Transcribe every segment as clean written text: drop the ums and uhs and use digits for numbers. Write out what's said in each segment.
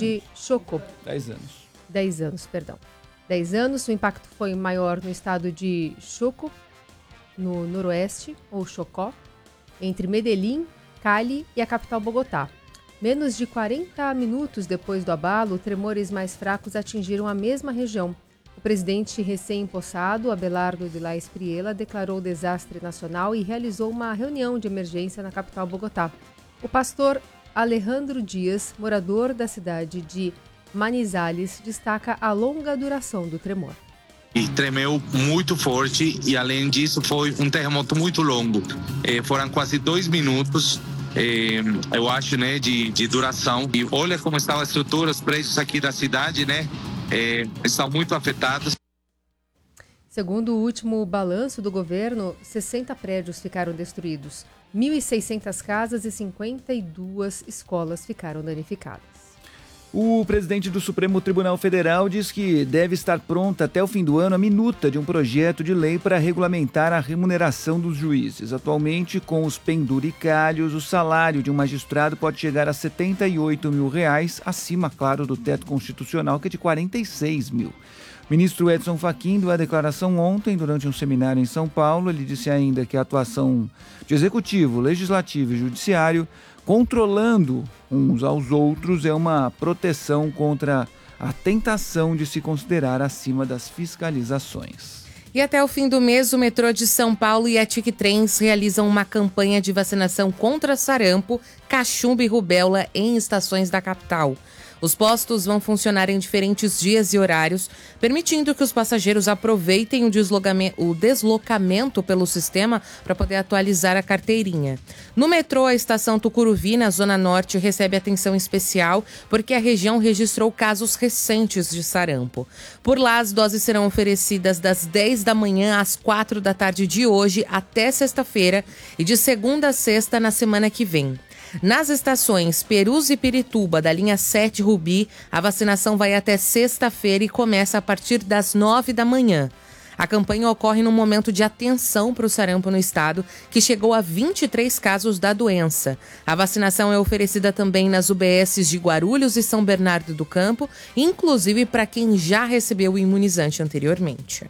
de Chocó. 10 anos. 10 anos, perdão. 10 anos, o impacto foi maior no estado de Chocó, no noroeste, ou Chocó, entre Medellín, Cali e a capital Bogotá. Menos de 40 minutos depois do abalo, tremores mais fracos atingiram a mesma região. O presidente recém-empossado, Abelardo de la Espriella, declarou desastre nacional e realizou uma reunião de emergência na capital Bogotá. O pastor Alejandro Dias, morador da cidade de Manizales, destaca a longa duração do tremor. E tremeu muito forte e, além disso, foi um terremoto muito longo. Foram quase 2 minutos, eu acho, né, de duração. E olha como estava a estrutura, os prédios aqui da cidade, né, estão muito afetados. Segundo o último balanço do governo, 60 prédios ficaram destruídos. 1.600 casas e 52 escolas ficaram danificadas. O presidente do Supremo Tribunal Federal diz que deve estar pronta até o fim do ano a minuta de um projeto de lei para regulamentar a remuneração dos juízes. Atualmente, com os penduricalhos, o salário de um magistrado pode chegar a R$ 78 mil, acima, claro, do teto constitucional, que é de 46 mil. O ministro Edson Fachin deu a declaração ontem durante um seminário em São Paulo. Ele disse ainda que a atuação de executivo, legislativo e judiciário, controlando uns aos outros, é uma proteção contra a tentação de se considerar acima das fiscalizações. E até o fim do mês, o metrô de São Paulo e a TIC Trens realizam uma campanha de vacinação contra sarampo, cachumba e rubéola em estações da capital. Os postos vão funcionar em diferentes dias e horários, permitindo que os passageiros aproveitem o deslocamento pelo sistema para poder atualizar a carteirinha. No metrô, a estação Tucuruvi, na Zona Norte, recebe atenção especial porque a região registrou casos recentes de sarampo. Por lá, as doses serão oferecidas das 10 da manhã às 4 da tarde de hoje até sexta-feira e de segunda a sexta na semana que vem. Nas estações Perus e Pirituba, da linha 7 Rubi, a vacinação vai até sexta-feira e começa a partir das 9 da manhã. A campanha ocorre num momento de atenção para o sarampo no estado, que chegou a 23 casos da doença. A vacinação é oferecida também nas UBSs de Guarulhos e São Bernardo do Campo, inclusive para quem já recebeu o imunizante anteriormente.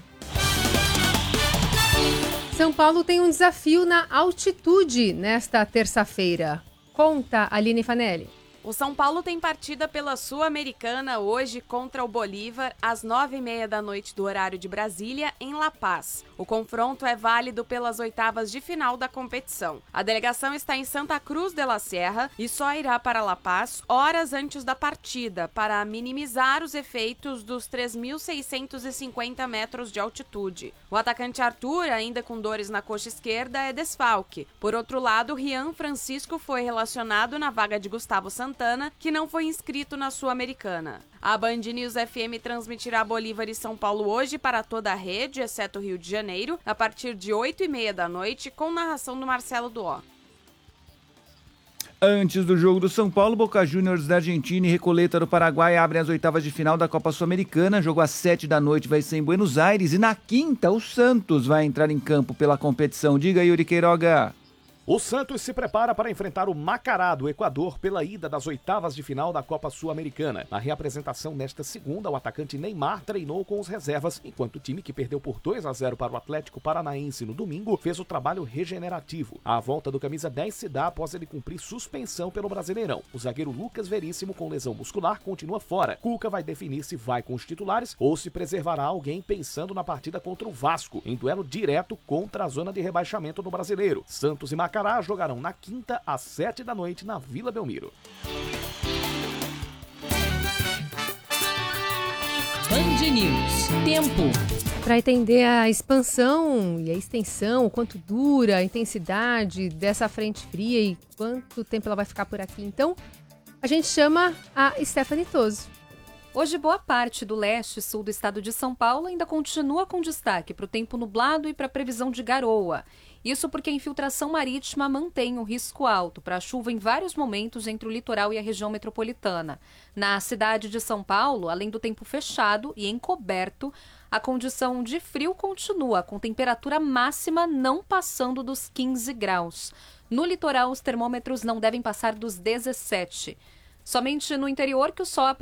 São Paulo tem um desafio na altitude nesta terça-feira. Conta, Aline Fanelli. O São Paulo tem partida pela Sul-Americana hoje contra o Bolívar às 9h30 da noite do horário de Brasília, em La Paz. O confronto é válido pelas oitavas de final da competição. A delegação está em Santa Cruz de la Sierra e só irá para La Paz horas antes da partida, para minimizar os efeitos dos 3.650 metros de altitude. O atacante Arthur, ainda com dores na coxa esquerda, é desfalque. Por outro lado, Rian Francisco foi relacionado na vaga de Gustavo Santana, que não foi inscrito na Sul-Americana. A Band News FM transmitirá Bolívar e São Paulo hoje para toda a rede, exceto o Rio de Janeiro, a partir de 8h30 da noite, com narração do Marcelo Duó. Antes do jogo do São Paulo, Boca Juniors da Argentina e Recoleta do Paraguai abrem as oitavas de final da Copa Sul-Americana. Jogo às 7 da noite vai ser em Buenos Aires e na quinta o Santos vai entrar em campo pela competição. Diga, Yuri Queiroga. O Santos se prepara para enfrentar o Macará do Equador pela ida das oitavas de final da Copa Sul-Americana. Na reapresentação nesta segunda, o atacante Neymar treinou com os reservas, enquanto o time que perdeu por 2-0 para o Atlético Paranaense no domingo fez o trabalho regenerativo. A volta do camisa 10 se dá após ele cumprir suspensão pelo Brasileirão. O zagueiro Lucas Veríssimo, com lesão muscular, continua fora. Cuca vai definir se vai com os titulares ou se preservará alguém pensando na partida contra o Vasco, em duelo direto contra a zona de rebaixamento do Brasileiro. Santos e Macará jogarão na quinta às 7 da noite na Vila Belmiro. Band News. Tempo. Para entender a expansão e a extensão, o quanto dura, a intensidade dessa frente fria e quanto tempo ela vai ficar por aqui, então, a gente chama a Stephanie Toso. Hoje, boa parte do leste e sul do estado de São Paulo ainda continua com destaque para o tempo nublado e para a previsão de garoa. Isso porque a infiltração marítima mantém o risco alto para chuva em vários momentos entre o litoral e a região metropolitana. Na cidade de São Paulo, além do tempo fechado e encoberto, a condição de frio continua, com temperatura máxima não passando dos 15 graus. No litoral, os termômetros não devem passar dos 17. Somente no interior que o sol